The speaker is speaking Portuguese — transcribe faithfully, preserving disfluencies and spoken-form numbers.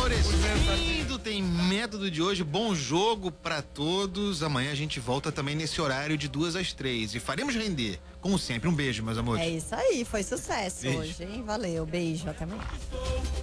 amores, lindo, tem método de hoje, bom jogo pra todos. Amanhã a gente volta também nesse horário de duas às três e faremos render, como sempre. Um beijo, meus amores. É isso aí, foi sucesso Beijo. hoje, hein? Valeu, beijo, até amanhã.